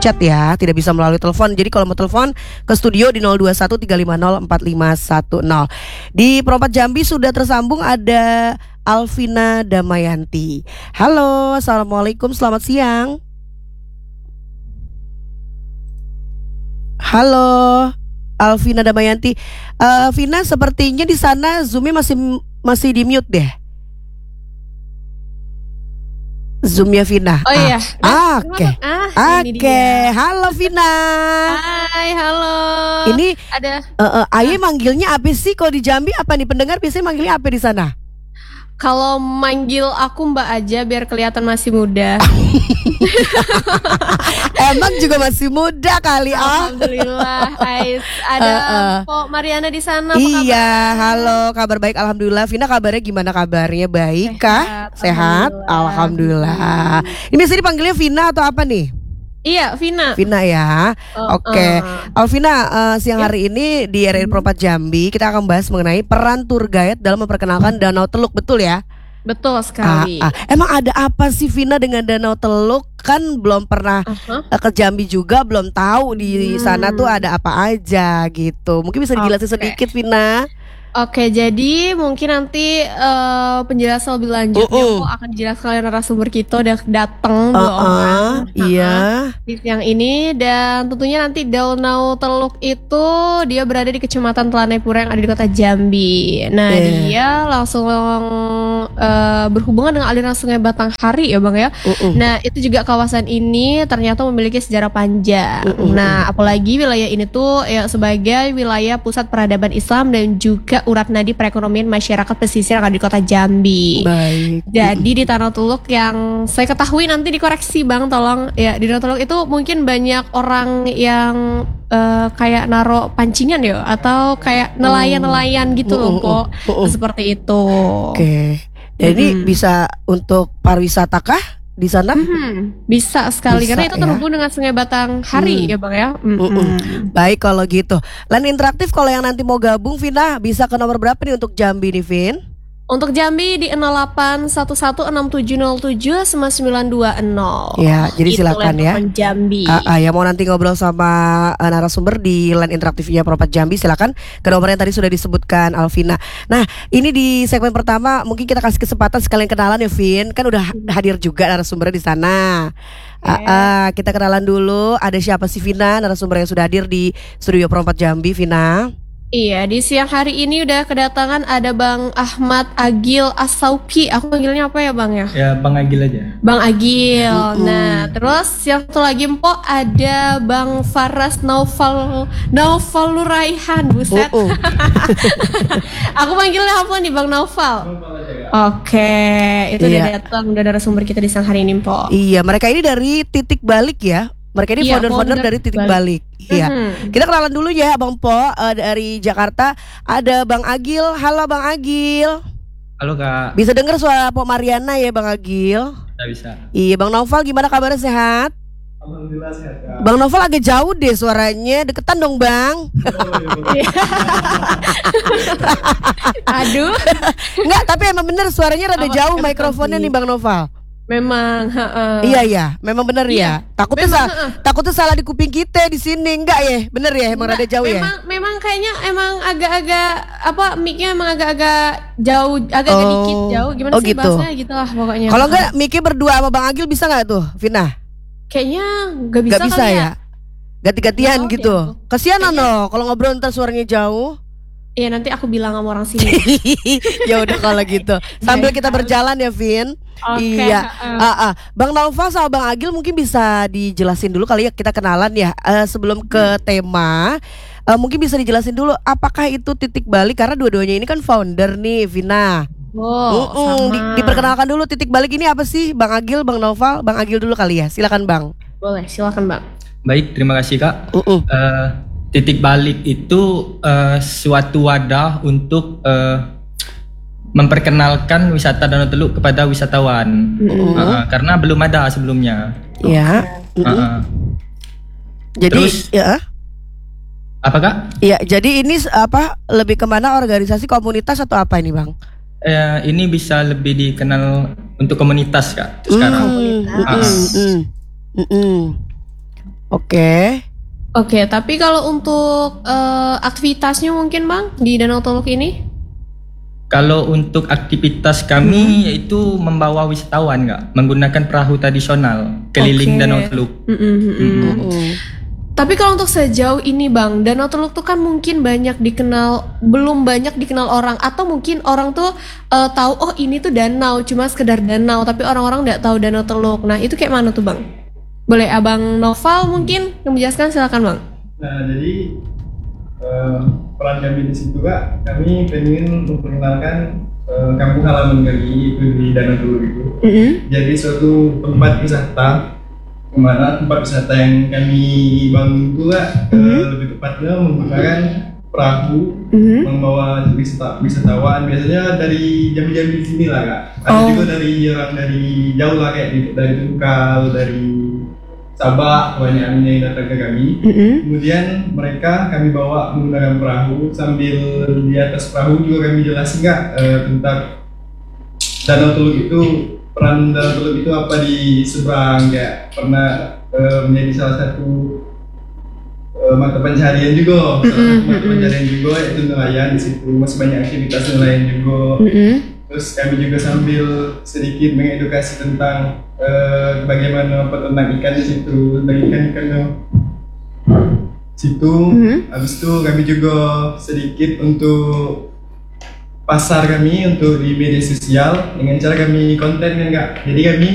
chat ya, tidak bisa melalui telepon. Jadi kalau mau telepon ke studio di 0213504510. Di Perompak Jambi sudah tersambung ada Alvina Damayanti. Halo, assalamualaikum, selamat siang. Halo, Alvina Damayanti. Vina, sepertinya di sana Zoom-nya masih di mute deh. Zoom-nya Vina. Oh iya. Oke. Halo Vina. Hai, halo. Ini ada Aye manggilnya apa sih kalau di Jambi? Apa nih pendengar biasanya manggilnya apa di sana? Kalau manggil aku Mbak aja biar kelihatan masih muda. Emang juga masih muda kali. Alhamdulillah. Hai, ada kok Mariana di sana. Iya, halo, kabar baik alhamdulillah. Vina kabarnya gimana kabarnya? Baik kah? Sehat? Alhamdulillah. Ini biasanya dipanggilnya Vina atau apa nih? Iya, Vina. Vina ya. Oke. Alvina, siang hari ini di RRI Perompak Jambi kita akan bahas mengenai peran tour guide dalam memperkenalkan Danau Teluk, betul ya? Betul sekali. Emang ada apa sih Vina dengan Danau Teluk? Kan belum pernah ke Jambi juga, belum tahu di sana tuh ada apa aja gitu. Mungkin bisa dijelasin sedikit Vina? Oke, jadi mungkin nanti penjelasan lebih lanjutnya akan dijelaskan oleh narasumber kita udah datang dua orang. Iya. Di siang ini, dan tentunya nanti Danau Teluk itu dia berada di Kecamatan Telanai Pura yang ada di Kota Jambi. Nah, dia langsung berhubungan dengan aliran Sungai Batanghari ya Bang ya. Nah, itu juga kawasan ini ternyata memiliki sejarah panjang. Nah, apalagi wilayah ini tuh ya sebagai wilayah pusat peradaban Islam dan juga urat nadi perekonomian masyarakat pesisir yang ada di Kota Jambi. Baik. Jadi di Danau Teluk yang saya ketahui, nanti dikoreksi Bang tolong ya, di Danau Teluk itu mungkin banyak orang yang kayak naro pancingan ya, atau kayak nelayan-nelayan gitu loh kok. Seperti itu. Oke. Jadi bisa untuk pariwisata kah di sana? Bisa sekali, bisa, karena itu terhubung dengan Sungai Batanghari ya Bang ya. Baik kalau gitu. Lain interaktif kalau yang nanti mau gabung Vina bisa ke nomor berapa nih untuk Jambi nih Vin? Untuk Jambi di 0811670920. Ya, jadi itu silakan ya. Jambi. Ya mau nanti ngobrol sama narasumber di line interaktifnya Perompak Jambi, silakan ke nomor yang tadi sudah disebutkan Alvina. Nah, ini di segmen pertama mungkin kita kasih kesempatan sekalian kenalan ya Vin. Kan udah hadir juga narasumbernya di sana. Kita kenalan dulu. Ada siapa sih Vina, narasumber yang sudah hadir di studio Perompak Jambi, Vina? Iya, di siang hari ini udah kedatangan ada Bang Ahmad Agil As-Sauki. Aku panggilnya apa ya Bang ya? Ya Bang Agil aja. Bang Agil. Nah, terus yang satu lagi Mpok ada Bang Faras Naufal Raihan. Buset. Aku panggilnya apa nih Bang Naufal? Oke, itu udah datang, udah narasumber kita di siang hari ini Mpok. Iya, mereka ini dari Titik Balik ya. Mereka ini founder dari Titik Balik. Iya. Kita kenalan dulu ya Bang Po, dari Jakarta. Ada Bang Agil. Halo Bang Agil. Halo Kak. Bisa dengar suara Po Mariana ya Bang Agil? Bisa. Iya, Bang Naufal gimana kabarnya, sehat? Alhamdulillah sehat Kak. Bang Naufal agak jauh deh suaranya. Deketan dong Bang. Aduh. Enggak, tapi emang bener suaranya rada jauh mikrofonnya nih Bang Naufal. Memang, Iya, memang bener ya. Takutnya salah di kuping kita di sini, enggak ya? Bener ya, emang rada jauh ya. Memang kayaknya emang agak-agak mic-nya emang agak-agak jauh, agak-agak dikit jauh. Gimana sih gitu. bahasanya gitu lah pokoknya. Kalau enggak mic-nya berdua sama Bang Agil bisa enggak tuh, Vina? Kayaknya enggak bisa, bisa ya. Ganti-gantian gitu. Kasihan no kalau ngobrol ntar suaranya jauh. Iya, nanti aku bilang sama orang sini. Ya udah kalau gitu. Sambil kita berjalan ya, Vin. Iya. Bang Naufal sama Bang Agil mungkin bisa dijelasin dulu kali ya, kita kenalan ya. Sebelum ke tema, mungkin bisa dijelasin dulu apakah itu Titik Balik, karena dua-duanya ini kan founder nih, Vina. Diperkenalkan dulu Titik Balik ini apa sih, Bang Agil, Bang Naufal? Bang Agil dulu kali ya. Silakan Bang. Boleh, silakan Bang. Baik, terima kasih Kak. Titik Balik itu suatu wadah untuk memperkenalkan wisata Danau Teluk kepada wisatawan, karena belum ada sebelumnya. Ya. Jadi terus, ya. Apa Kak? Iya, jadi ini lebih kemana, organisasi komunitas atau apa ini Bang? Ini bisa lebih dikenal untuk komunitas Kak sekarang. Oke. Oke, tapi kalau untuk aktivitasnya mungkin Bang di Danau Teluk ini? Kalau untuk aktivitas kami yaitu membawa wisatawan nggak, menggunakan perahu tradisional keliling Oke. Danau Teluk. Tapi kalau untuk sejauh ini Bang, Danau Teluk tuh kan mungkin belum banyak dikenal orang, atau mungkin orang tuh tahu oh ini tuh danau, cuma sekedar danau, tapi orang-orang nggak tahu Danau Teluk. Nah itu kayak mana tuh Bang? Boleh Abang Noval mungkin yang menjelaskan, silakan Bang. Nah, jadi peran kami di situ Kak, kami pengen memperkenalkan kampung halaman kami itu di Danau Teluk itu. Jadi suatu tempat wisata, kemana tempat wisata yang kami bangun itu Kak, lebih tepatnya menggunakan perahu, membawa wisatawan. Biasanya dari jam-jam di sini lah Kak. Ada juga dari jauh lah, kayak dari Tungkal, dari Sabah, banyak yang datang ke kami. Kemudian kami bawa menggunakan perahu, sambil di atas perahu juga kami jelasin Kak tentang Danau Teluk itu, peran Danau Teluk itu apa di seberang, kayak pernah menjadi salah satu mata pencarian juga, yaitu nelayan. Di situ masih banyak aktivitas nelayan juga. Terus kami juga sambil sedikit mengedukasi tentang bagaimana peternak ikan di situ, tentang ikan situ. Habis itu kami juga sedikit untuk pasar kami untuk di media sosial dengan cara kami konten kan Kak. Jadi kami